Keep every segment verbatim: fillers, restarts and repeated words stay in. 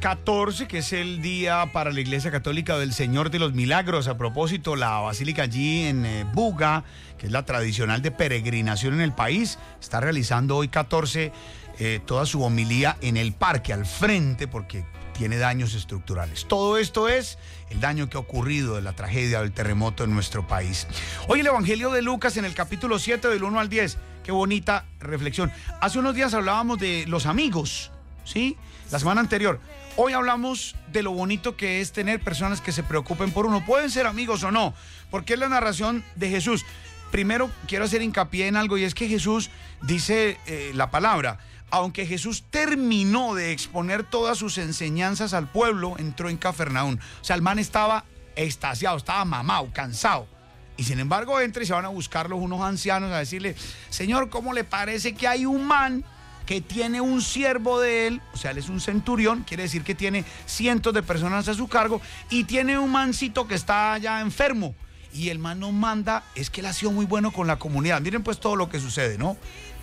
catorce, que es el día para la Iglesia Católica del Señor de los Milagros. A propósito, la basílica allí en eh, Buga, que es la tradicional de peregrinación en el país, está realizando hoy catorce eh, toda su homilía en el parque, al frente, porque tiene daños estructurales. Todo esto es el daño que ha ocurrido de la tragedia del terremoto en nuestro país. Hoy el Evangelio de Lucas en el capítulo siete, del uno al diez. Qué bonita reflexión. Hace unos días hablábamos de los amigos, ¿sí? La semana anterior. Hoy hablamos de lo bonito que es tener personas que se preocupen por uno. Pueden ser amigos o no, porque es la narración de Jesús. Primero quiero hacer hincapié en algo, y es que Jesús dice eh, la palabra. Aunque Jesús terminó de exponer todas sus enseñanzas al pueblo, entró en Cafarnaúm. O sea, el man estaba extasiado, estaba mamado, cansado. Y sin embargo entra y se van a buscarlos unos ancianos a decirle: Señor, ¿cómo le parece que hay un man que tiene un siervo de él? O sea, él es un centurión, quiere decir que tiene cientos de personas a su cargo, y tiene un mancito que está ya enfermo. Y el man nos manda, es que él ha sido muy bueno con la comunidad. Miren pues todo lo que sucede, ¿no?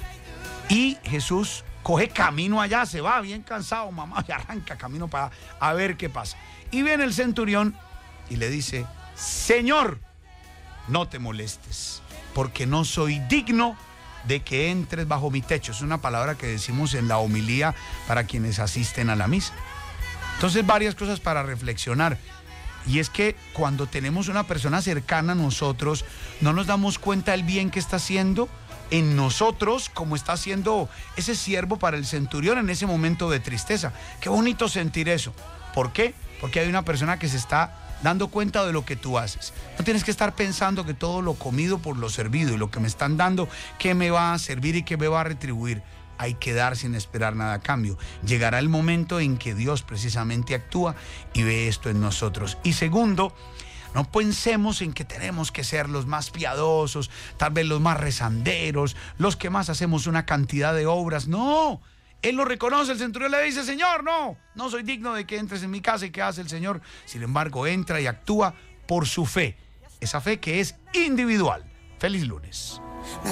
Y Jesús coge camino allá, se va bien cansado, mamá, y arranca camino para a ver qué pasa. Y viene el centurión y le dice: Señor, no te molestes, porque no soy digno de que entres bajo mi techo. Es una palabra que decimos en la homilía para quienes asisten a la misa. Entonces, varias cosas para reflexionar. Y es que cuando tenemos una persona cercana a nosotros, no nos damos cuenta del bien que está haciendo en nosotros, como está haciendo ese siervo para el centurión en ese momento de tristeza. Qué bonito sentir eso. ¿Por qué? Porque hay una persona que se está dando cuenta de lo que tú haces. No tienes que estar pensando que todo lo comido por lo servido, y lo que me están dando, ¿qué me va a servir y qué me va a retribuir? Hay que dar sin esperar nada a cambio. Llegará el momento en que Dios precisamente actúa y ve esto en nosotros. Y segundo, no pensemos en que tenemos que ser los más piadosos, tal vez los más rezanderos, los que más hacemos una cantidad de obras. No, él lo reconoce, el centurión le dice: Señor, no, no soy digno de que entres en mi casa. ¿Y qué hace el Señor? Sin embargo, entra y actúa por su fe, esa fe que es individual. Feliz lunes.